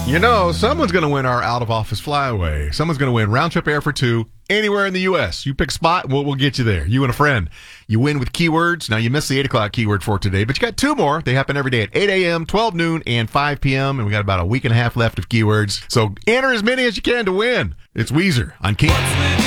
You know, someone's going to win our out-of-office flyaway. Someone's going to win round-trip air for two anywhere in the U.S. You pick a spot, we'll get you there. You and a friend. You win with keywords. Now, you missed the 8 o'clock keyword for today, but you got two more. They happen every day at 8 a.m., 12 noon, and 5 p.m., and we got about a week and a half left of keywords. So enter as many as you can to win. It's Weezer on King.